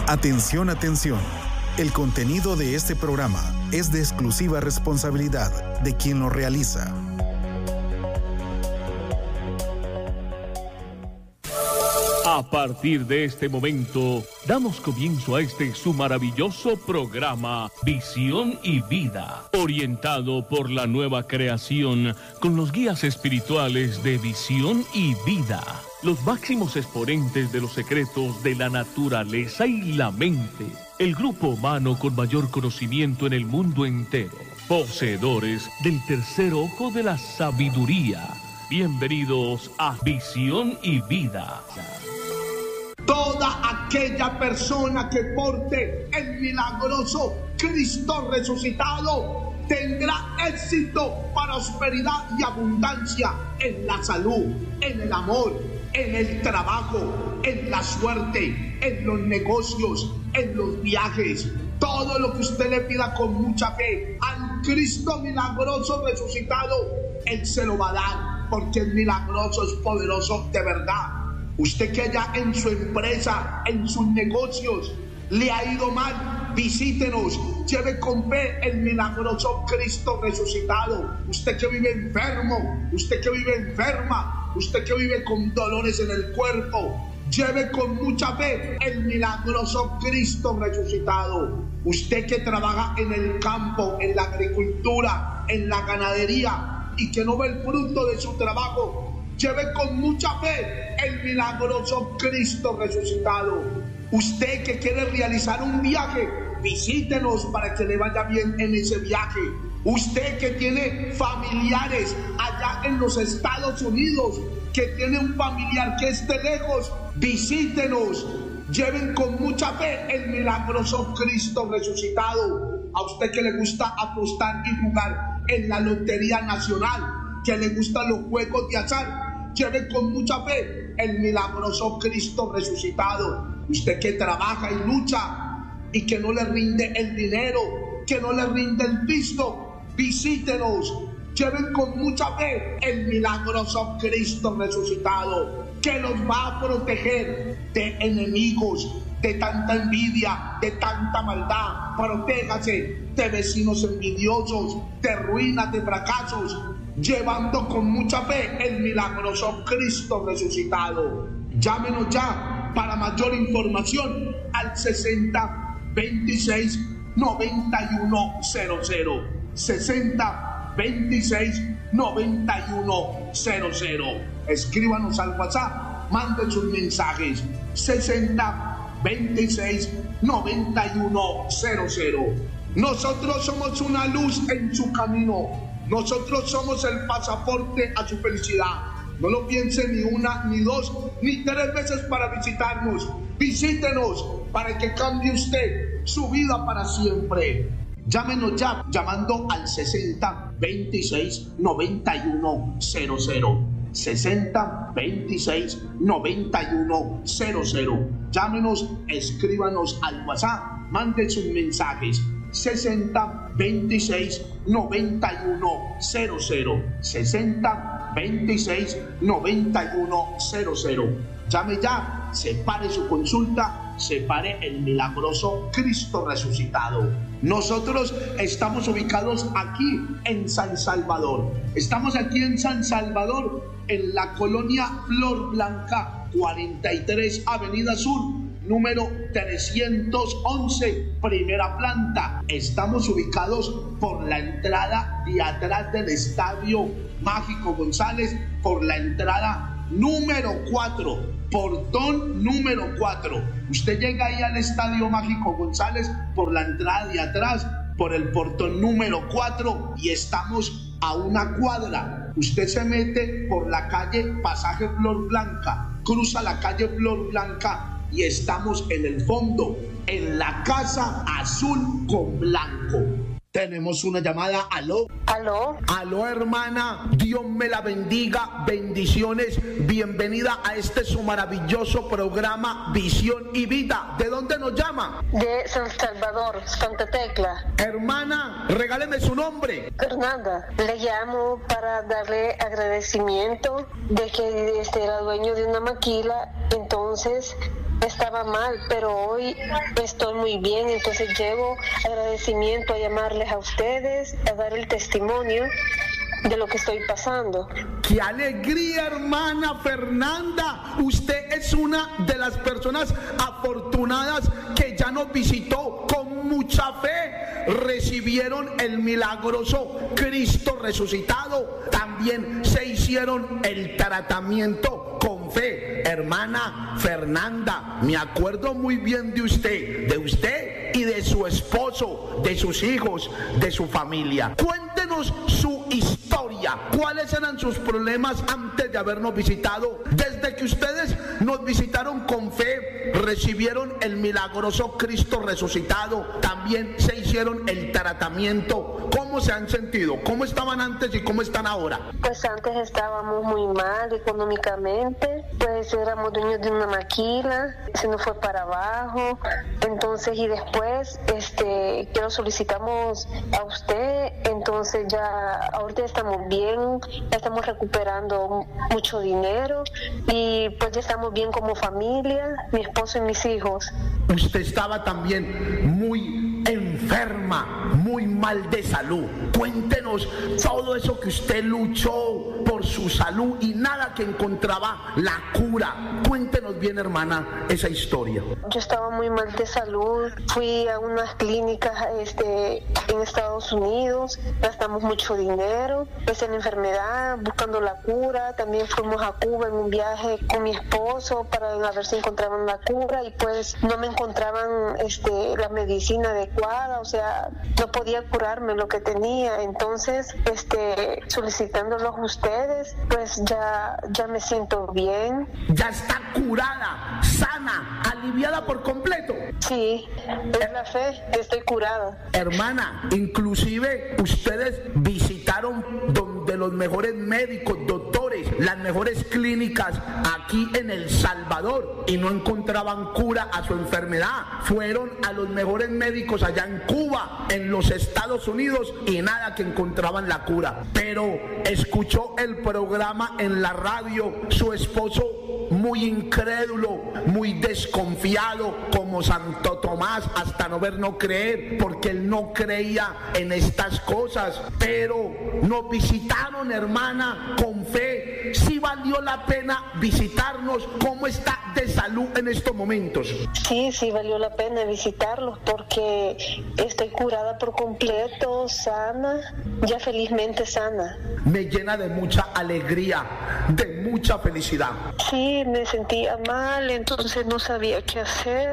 Atención, atención. El contenido de este programa es de exclusiva responsabilidad de quien lo realiza. A partir de este momento, damos comienzo a su maravilloso programa Visión y Vida, orientado por la nueva creación con los guías espirituales de Visión y Vida, los máximos exponentes de los secretos de la naturaleza y la mente, el grupo humano con mayor conocimiento en el mundo entero, poseedores del tercer ojo de la sabiduría. Bienvenidos a Visión y Vida. Toda aquella persona que porte el milagroso Cristo resucitado tendrá éxito, prosperidad y abundancia en la salud, en el amor, en el trabajo, en la suerte, en los negocios, en los viajes. Todo lo que usted le pida con mucha fe al Cristo milagroso resucitado, Él se lo va a dar, porque el milagroso es poderoso de verdad. Usted que ya en su empresa, en sus negocios, le ha ido mal, visítenos, lleve con fe el milagroso Cristo resucitado. Usted que vive enfermo, usted que vive enferma, usted que vive con dolores en el cuerpo, lleve con mucha fe el milagroso Cristo resucitado. Usted que trabaja en el campo, en la agricultura, en la ganadería y que no ve el fruto de su trabajo, lleve con mucha fe el milagroso Cristo resucitado. Usted que quiere realizar un viaje, visítenos para que le vaya bien en ese viaje. Usted que tiene familiares allá en los Estados Unidos, que tiene un familiar que esté lejos, visítenos. Lleven con mucha fe el milagroso Cristo resucitado. A usted que le gusta apostar y jugar en la Lotería Nacional, que le gustan los juegos de azar, lleve con mucha fe el milagroso Cristo resucitado. Usted que trabaja y lucha y que no le rinde el dinero, que no le rinde el pisto, visítenos. Lleven con mucha fe el milagroso Cristo resucitado, que los va a proteger de enemigos, de tanta envidia, de tanta maldad. Protéjase de vecinos envidiosos, de ruinas, de fracasos, llevando con mucha fe el milagroso Cristo resucitado. Llámenos ya para mayor información al 60 26 91 00 60 26 91 00. Escríbanos al WhatsApp, manden sus mensajes 60 26 91 00. Nosotros somos una luz en su camino. Nosotros somos el pasaporte a su felicidad. No lo piense ni una, ni dos, ni tres veces para visitarnos. Visítenos para que cambie usted su vida para siempre. Llámenos ya llamando al 60 26 91 00. 60 26 91 00. Llámenos, escríbanos al WhatsApp, manden sus mensajes 60 26 91 00. 60 26 91 00. Llame ya, separe su consulta, separe el milagroso Cristo resucitado. Nosotros estamos ubicados aquí en San Salvador. Estamos aquí en San Salvador, en la colonia Flor Blanca, 43 Avenida Sur, número 311, primera planta. Estamos ubicados por la entrada de atrás del Estadio Mágico González, por la entrada número 4, portón número 4. Usted llega ahí al Estadio Mágico González por la entrada de atrás, por el portón número 4, y estamos a una cuadra. Usted se mete por la calle Pasaje Flor Blanca, cruza la calle Flor Blanca y estamos en el fondo, en la casa azul con blanco. Tenemos una llamada. ¿Aló? ¿Aló? Aló, hermana. Dios me la bendiga. Bendiciones. Bienvenida a su maravilloso programa Visión y Vida. ¿De dónde nos llama? De San Salvador, Santa Tecla. Hermana, regáleme su nombre. Fernanda. Le llamo para darle agradecimiento de que era dueño de una maquila. Entonces estaba mal, pero hoy estoy muy bien, entonces llevo agradecimiento a llamarles a ustedes, a dar el testimonio de lo que estoy pasando. ¡Qué alegría, hermana Fernanda! Usted es una de las personas afortunadas que ya nos visitó con mucha fe. Recibieron el milagroso Cristo resucitado. También se hicieron el tratamiento con fe. Hermana Fernanda, me acuerdo muy bien de usted y de su esposo, de sus hijos, de su familia. Cuéntenos su historia. ¿Cuáles eran sus problemas antes de habernos visitado? Desde que ustedes nos visitaron con fe, recibieron el milagroso Cristo resucitado, también se hicieron el tratamiento. ¿Cómo se han sentido? ¿Cómo estaban antes y cómo están ahora? Pues antes estábamos muy mal económicamente, pues éramos dueños de una maquila, se nos fue para abajo, entonces y después que lo solicitamos a usted, entonces ya ahorita estamos bien, ya estamos recuperando mucho dinero y pues ya estamos bien como familia, mi esposo y mis hijos. Usted estaba también muy enferma, muy mal de salud. Cuéntenos todo eso que usted luchó por su salud y nada que encontraba la cura. Cuéntenos bien, hermana, esa historia. Yo estaba muy mal de salud, fui a unas clínicas en Estados Unidos, gastamos mucho dinero, en la enfermedad, buscando la cura. También fuimos a Cuba en un viaje con mi esposo para ver si encontraban la cura y pues no me encontraban la medicina adecuada, o sea, no podía curarme lo que tenía. Entonces, solicitándolos a ustedes, pues ya me siento bien. Ya está curada, sana, aliviada por completo. Sí, es la fe, estoy curada. Hermana, inclusive ustedes visitaron donde los mejores médicos, doctores, las mejores clínicas aquí en El Salvador y no encontraban cura a su enfermedad. Fueron a los mejores médicos allá en Cuba, en los Estados Unidos y nada que encontraban la cura. Pero escuchó el programa en la radio, su esposo muy incrédulo, muy desconfiado, como Santo Tomás, hasta no ver, no creer, porque él no creía en estas cosas. Pero nos visitaron, hermana, con fe. Sí valió la pena visitarnos. ¿Cómo está de salud en estos momentos? Sí, valió la pena visitarlos porque estoy curada por completo, sana, ya felizmente sana. Me llena de mucha alegría, de mucha felicidad. Sí, me sentía mal, entonces no sabía qué hacer.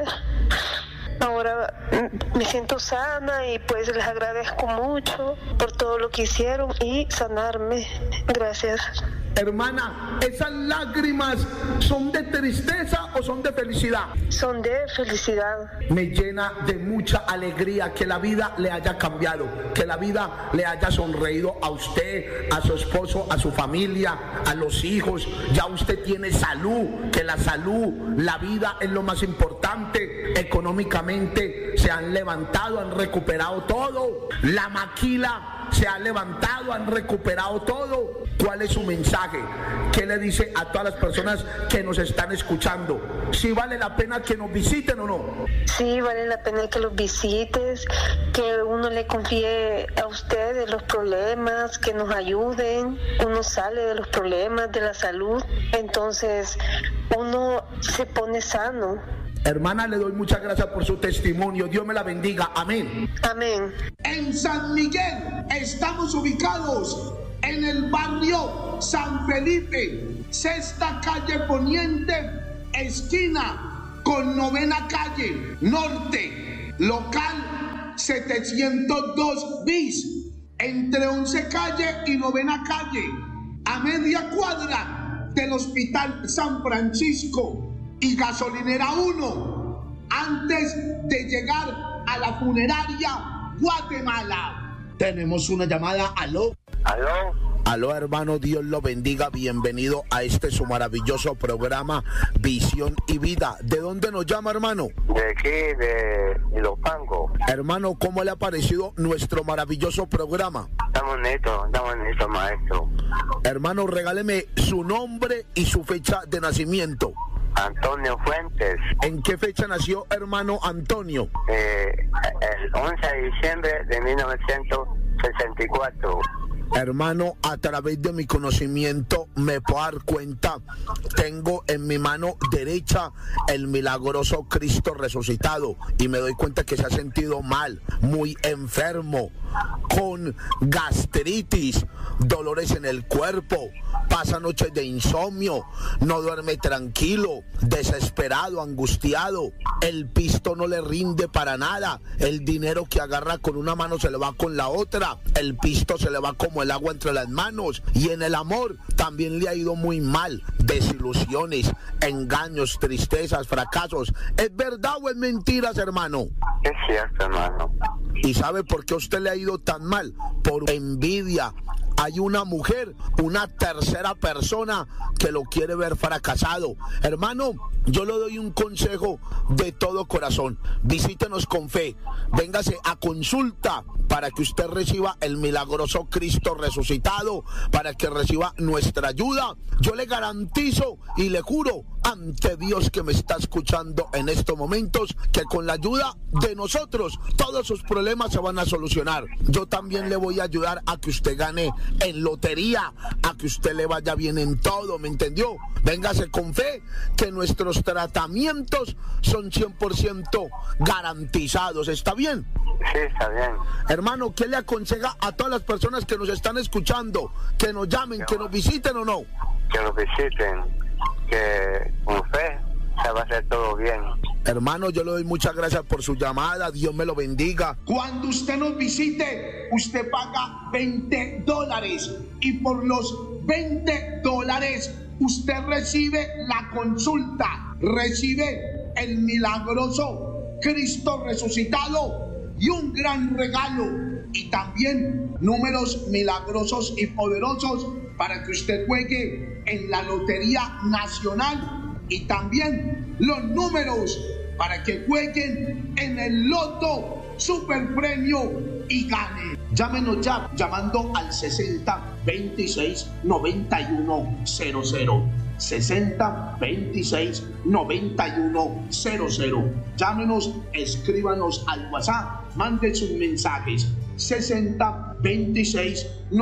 Ahora me siento sana y pues les agradezco mucho por todo lo que hicieron y sanarme. Gracias. Hermana, ¿esas lágrimas son de tristeza o son de felicidad? Son de felicidad. Me llena de mucha alegría que la vida le haya cambiado, que la vida le haya sonreído a usted, a su esposo, a su familia, a los hijos. Ya usted tiene salud, que la salud, la vida es lo más importante. Económicamente se han levantado, han recuperado todo. La maquila se ha levantado, han recuperado todo. ¿Cuál es su mensaje? ¿Qué le dice a todas las personas que nos están escuchando? ¿Sí vale la pena que nos visiten o no? Sí, vale la pena que los visites, que uno le confíe a ustedes los problemas, que nos ayuden. Uno sale de los problemas de la salud, entonces uno se pone sano. Hermana, le doy muchas gracias por su testimonio. Dios me la bendiga. Amén. Amén. En San Miguel estamos ubicados en el barrio San Felipe, sexta calle poniente, esquina con novena calle norte, local 702 bis, entre 11 calle y novena calle, a media cuadra del Hospital San Francisco y Gasolinera 1, antes de llegar a la funeraria Guatemala. Tenemos una llamada. Aló. Aló, hermano, Dios lo bendiga. Bienvenido a este su maravilloso programa Visión y Vida. ¿De dónde nos llama, hermano? De aquí, de Ilopango. Hermano, ¿cómo le ha parecido nuestro maravilloso programa? Está bonito, maestro. Hermano, regáleme su nombre y su fecha de nacimiento. Antonio Fuentes. ¿En qué fecha nació hermano Antonio? El 11 de diciembre de 1964. Hermano, a través de mi conocimiento me puedo dar cuenta, tengo en mi mano derecha el milagroso Cristo resucitado y me doy cuenta que se ha sentido mal, muy enfermo, con gastritis, dolores en el cuerpo, pasa noches de insomnio, no duerme tranquilo, desesperado, angustiado, el pisto no le rinde para nada, el dinero que agarra con una mano se le va con la otra, el pisto se le va como el agua entre las manos, y en el amor también le ha ido muy mal, desilusiones, engaños, tristezas, fracasos. ¿Es verdad o es mentiras, hermano? Es cierto, hermano. ¿Y sabe por qué a usted le ha ido tan mal? Por envidia. Hay una mujer, una tercera persona que lo quiere ver fracasado. Hermano, yo le doy un consejo de todo corazón. Visítenos con fe. Véngase a consulta para que usted reciba el milagroso Cristo resucitado, para que reciba nuestra ayuda. Yo le garantizo y le juro ante Dios que me está escuchando en estos momentos que con la ayuda de nosotros todos sus problemas se van a solucionar. Yo también le voy a ayudar a que usted gane en lotería, a que usted le vaya bien en todo, ¿me entendió? Véngase con fe que nuestros tratamientos son 100% garantizados. ¿Está bien? Sí, está bien. Hermano, ¿qué le aconseja a todas las personas que nos están escuchando? Que nos llamen, que nos visiten o no. Que nos visiten, que con fe se va a hacer todo bien. Hermano, yo le doy muchas gracias por su llamada. Dios me lo bendiga. Cuando usted nos visite, usted paga $20 y por los $20 usted recibe la consulta, recibe el milagroso Cristo resucitado y un gran regalo, y también números milagrosos y poderosos para que usted juegue en la Lotería Nacional, y también los números para que jueguen en el Loto Super Premio y gane. Llámenos ya llamando al 60 26 91 00. 60 26 91 00. Llámenos, escríbanos al WhatsApp, manden sus mensajes. 60 26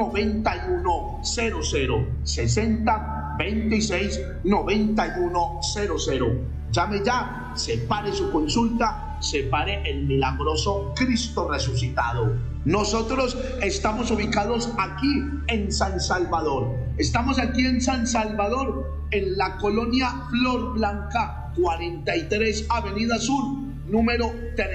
91 00. 60 26 91 00. Llame ya, separe su consulta, separe el milagroso Cristo resucitado. Nosotros estamos ubicados aquí en San Salvador. Estamos aquí en San Salvador, en la colonia Flor Blanca, 43 Avenida Sur, número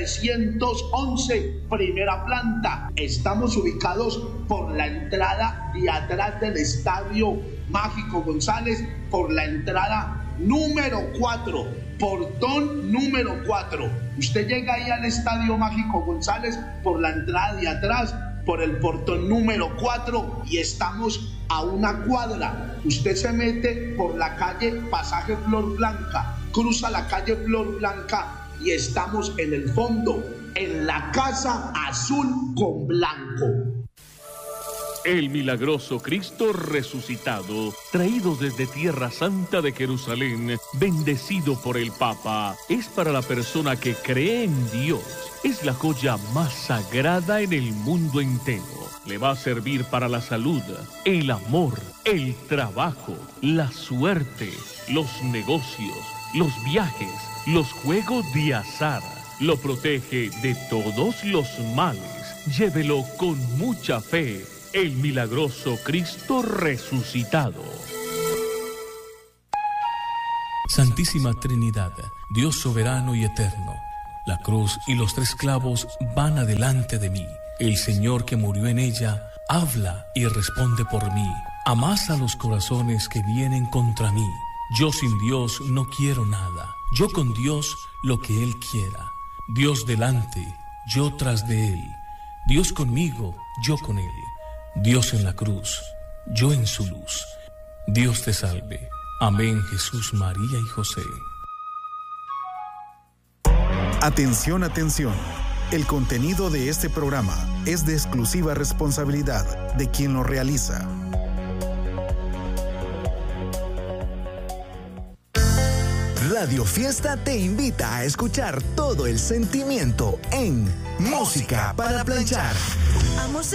311, primera planta. Estamos ubicados por la entrada de atrás del Estadio Mágico González, por la entrada número 4, portón número 4. Usted llega ahí al Estadio Mágico González por la entrada de atrás, por el portón número 4, y estamos a una cuadra. Usted se mete por la calle Pasaje Flor Blanca, cruza la calle Flor Blanca y estamos en el fondo, en la Casa Azul con Blanco. El milagroso Cristo resucitado, traído desde Tierra Santa de Jerusalén, bendecido por el Papa, es para la persona que cree en Dios. Es la joya más sagrada en el mundo entero. Le va a servir para la salud, el amor, el trabajo, la suerte, los negocios, los viajes, los juegos de azar. Lo protege de todos los males. Llévelo con mucha fe. El milagroso Cristo resucitado. Santísima Trinidad, Dios soberano y eterno, la cruz y los 3 clavos van adelante de mí. El Señor que murió en ella habla y responde por mí. Amasa los corazones que vienen contra mí. Yo sin Dios no quiero nada. Yo con Dios lo que Él quiera. Dios delante, yo tras de Él. Dios conmigo, yo con Él. Dios en la cruz, yo en su luz. Dios te salve. Amén, Jesús, María y José. Atención, atención. El contenido de este programa es de exclusiva responsabilidad de quien lo realiza. Radio Fiesta te invita a escuchar todo el sentimiento en Música para Planchar.